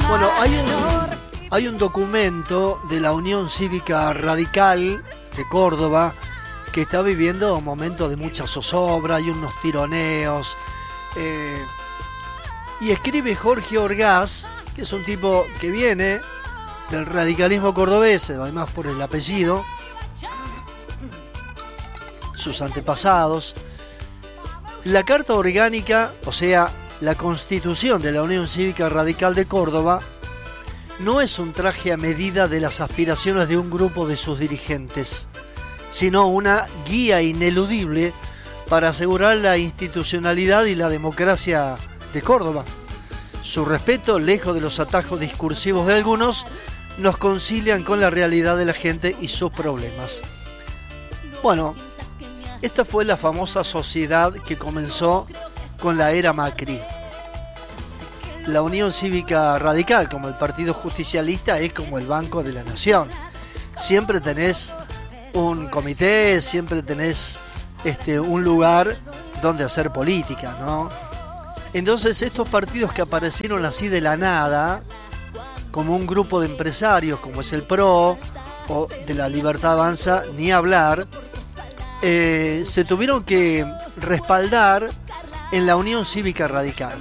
Bueno, hay un documento de la Unión Cívica Radical de Córdoba que está viviendo momentos de mucha zozobra, hay unos tironeos. Y escribe Jorge Orgaz, que es un tipo que viene del radicalismo cordobés, además por el apellido, sus antepasados. La Carta Orgánica, o sea, la Constitución de la Unión Cívica Radical de Córdoba, no es un traje a medida de las aspiraciones de un grupo de sus dirigentes, sino una guía ineludible para asegurar la institucionalidad y la democracia de Córdoba. Su respeto, lejos de los atajos discursivos de algunos, nos concilian con la realidad de la gente y sus problemas. Bueno, esta fue la famosa sociedad que comenzó con la era Macri. La Unión Cívica Radical, como el Partido Justicialista, es como el Banco de la Nación. Siempre tenés un comité, siempre tenés un lugar donde hacer política, ¿no? Entonces estos partidos que aparecieron así de la nada, como un grupo de empresarios, como es el PRO o de la Libertad Avanza, ni hablar, se tuvieron que respaldar en la Unión Cívica Radical.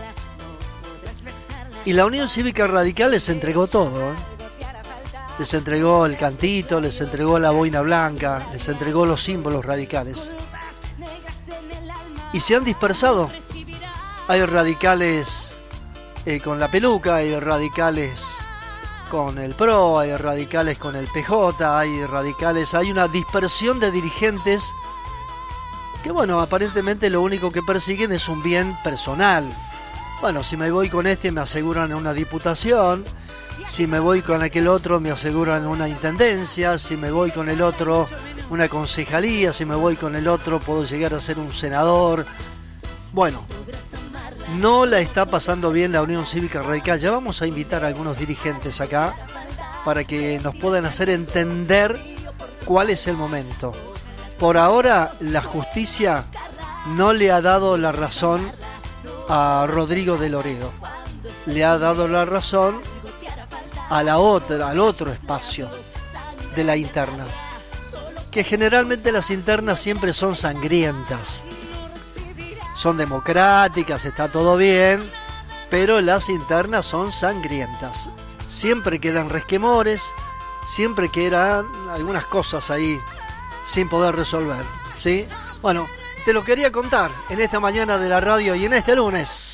Y la Unión Cívica Radical les entregó todo, ¿eh? Les entregó el cantito, les entregó la boina blanca, les entregó los símbolos radicales. Y se han dispersado. Hay radicales con la peluca, hay radicales con el PRO, hay radicales con el PJ, hay una dispersión de dirigentes que, bueno, aparentemente lo único que persiguen es un bien personal. Bueno, si me voy con este me aseguran una diputación, si me voy con aquel otro me aseguran una intendencia, si me voy con el otro una concejalía, si me voy con el otro puedo llegar a ser un senador. Bueno, no la está pasando bien la Unión Cívica Radical. Ya vamos a invitar a algunos dirigentes acá para que nos puedan hacer entender cuál es el momento. Por ahora la justicia no le ha dado la razón a Rodrigo de Loredo. Le ha dado la razón a al otro espacio de la interna. Que generalmente las internas siempre son sangrientas. Son democráticas, está todo bien, pero las internas son sangrientas. Siempre quedan resquemores, siempre quedan algunas cosas ahí sin poder resolver, ¿sí? Bueno, te lo quería contar en esta mañana de la radio y en este lunes.